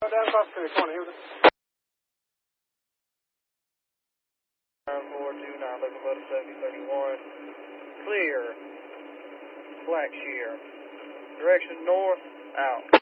down across the street. Come on, here. 9429, locomotive 7031. Clear. Black Shear. Direction north, out.